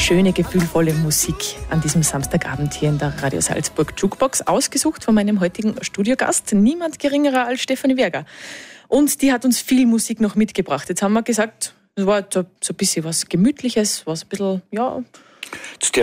schöne, gefühlvolle Musik an diesem Samstagabend hier in der Radio Salzburg Jukebox, ausgesucht von meinem heutigen Studiogast, niemand geringerer als Stefanie Werger. Und die hat uns viel Musik noch mitgebracht. Jetzt haben wir gesagt, es war so ein bisschen was Gemütliches, was ein bisschen, ja... Zu der